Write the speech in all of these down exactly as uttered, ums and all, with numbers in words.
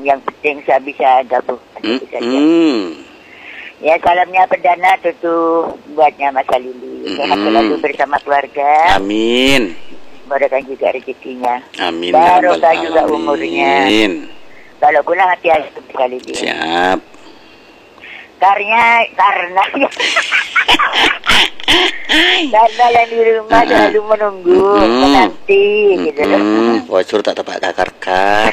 yang penting saya bisa gabung. Hmm. Saja. Hmm. Ya, salamnya perdana tentu buatnya Mas Halili. Sehat Hmm. selalu bersama keluarga. Amin. Mudahkan juga rezekinya. Amin. Barokah juga umurnya. Amin. Kalau pulang hati-hati sekali dia. Siap. Karena karena karena yang di rumah selalu menunggu, Mm-mm. menanti gitu loh. Hmm. Bocor tak tepat kakar-kar.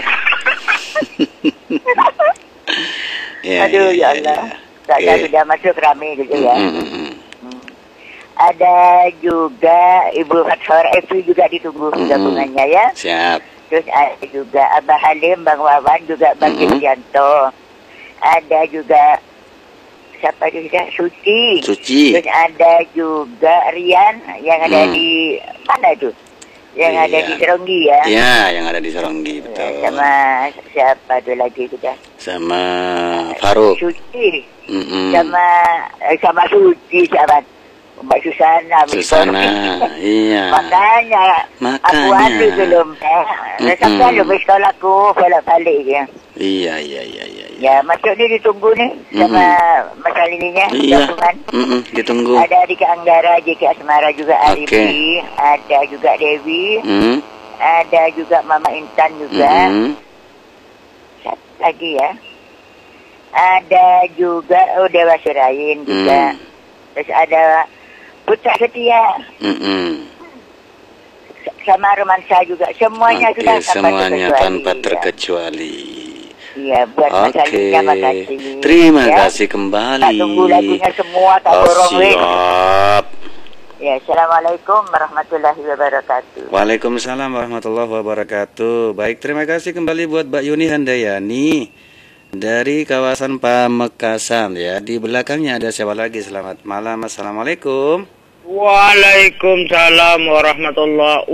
Ya, Aduh ya ya, Allah. ya. Saya Oke. sudah masuk rame gitu ya. Mm-mm. Hmm. Ada juga Ibu Fathor Evi juga ditunggu Mm-mm. gabungannya ya. Siap. Terus ada juga Abah Halim, Bang Wawan, juga Bang Mm-mm. Kristianto. Ada juga siapa juga Suci. Suci. Terus ada juga Rian yang ada Hmm. di mana itu? Yang Rian. ada di Seronggi ya. Ya, yang ada di Seronggi, Ya, betul. sama siapa tuh lagi sudah? Sama Faruk. Suci. Mm-mm. Sama eh, sama Suci siapa? Mbak Susana. Susana, iya. Makanya, aku Makanya. ada belum. Eh, Mm-mm. sampai lebih sekolahku balik-balik ya. Iya, iya, iya, iya. iya. Ya, masuk ni ditunggu ni sama Mas Halilinya. Iya. Gabungan. Mm-mm, ditunggu. Ada Adika Anggara, J K Asmara juga Oke. Arifi, ada juga Dewi, Mm. ada juga Mama Intan juga. Mm-mm. Siapa lagi ya? Ada juga oh Dewa Surain juga. Mm. Terus ada Putra Setia Mm-mm. sama Romansa juga. Semuanya Oke, sudah tanpa semuanya terkecuali. tanpa Ya. terkecuali. Iya, buat Mas Oke, Halilinya makasih. terima Ya. kasih kembali. Tak tunggu lagunya semua, tak Oh, borong weh. siap. Ya, Assalamualaikum warahmatullahi wabarakatuh. Waalaikumsalam warahmatullahi wabarakatuh. Baik, terima kasih kembali buat Mbak Yuni Handayani dari kawasan Pamekasan ya. Di belakangnya ada siapa lagi? Selamat malam. Assalamualaikum. Waalaikumsalam warahmatullahi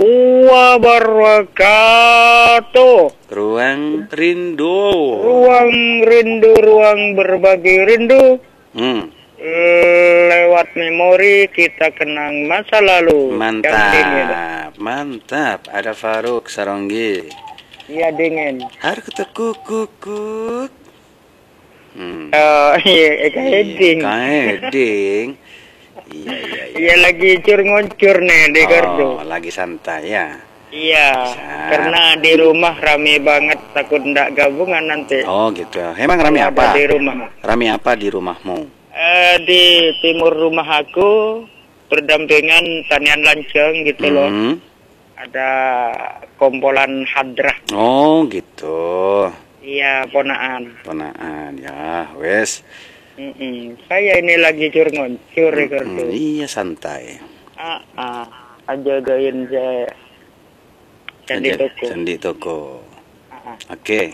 wabarakatuh. Ruang rindu. Ruang rindu, ruang berbagi rindu. Hmm, Lewat memori kita kenang masa lalu. Yang dingin. mantap, mantap. Ada Faruk Saronggi. Ya dingin. Harus ketekuk-kukuk. Hmm. Oh iya, kaeding. Kaeding. Iya, iya, iya. Iya lagi cur-nguncur nih di Gardu. Oh, lagi santai ya. Iya, Siap. karena di rumah rame banget, takut ndak gabungan nanti. Oh, gitu. Emang rame Ada apa? di rumah. Rame apa di rumahmu? Eh, di timur rumah aku berdampingan tanian lanceng gitu loh. Hmm. Ada kompolan hadrah. Oh, gitu. Iya, ponaan. Ponaan ya, wes. Mm-mm. Saya ini lagi cur-nguncur di Gardu. Hmm, iya, santai. Ah, ah. Jagain saya. Candi Aja- toko. Candi toko. Ah, ah. Oke.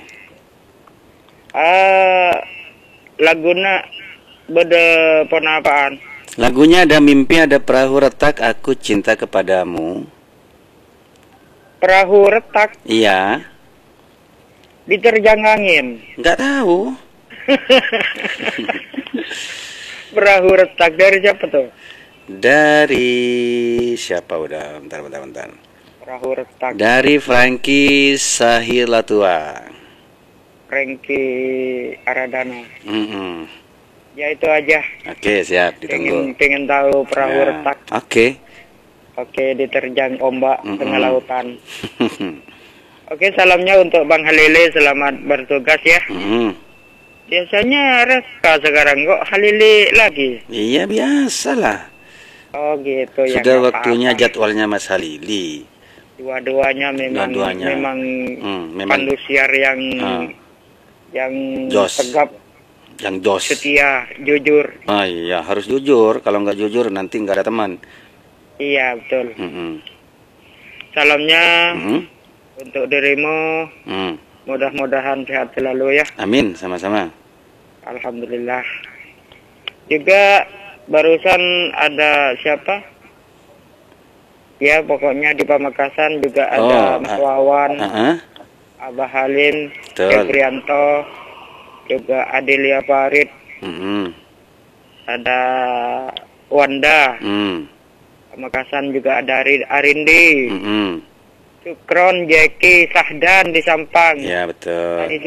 Ah, laguna beda ponapaan. Lagunya ada mimpi, ada perahu retak, aku cinta kepadamu. Perahu retak Iya. diterjang angin. Nggak tahu. Perahu retak dari siapa tuh? Dari siapa udah? Bentar, bentar, bentar. Perahu retak. Dari Frankie Sahilatua. Rengki Aradana. Mm-mm. Ya itu aja. Oke, siap, Pengen, ditunggu. pengen tahu perahu Ya, retak. Oke. Oke, diterjang ombak Mm-mm. tengah lautan. Oke, salamnya untuk Bang Halili, selamat bertugas ya. Mm-mm. Biasanya Reska sekarang kok Halili lagi. Iya, biasalah. Oh gitu ya. Sudah nggak waktunya apa-apa. jadwalnya Mas Halili. Dua-duanya memang Dua-duanya. memang, Hmm, memang pandu siar yang Ah. yang Jos. tegap, yang jos. setia, jujur. Ah, iya, harus jujur. Kalau nggak jujur nanti nggak ada teman. Iya betul. Mm-mm. Salamnya Mm-mm. untuk dirimu, Mm. mudah-mudahan sehat selalu ya. Amin, sama-sama. Alhamdulillah. Juga barusan ada siapa? Ya pokoknya di Pamekasan juga ada Oh, Mas ah. Wawan, Ah-ah. Abah Halim, Betul. Efrianto, juga Adelia Farid, Mm-mm. ada Wanda, Mm. Pamekasan juga ada Ari- Arindi, Mm-mm. Sukron, Jeki, Sahdan di Sampang. Ya, betul. Nah,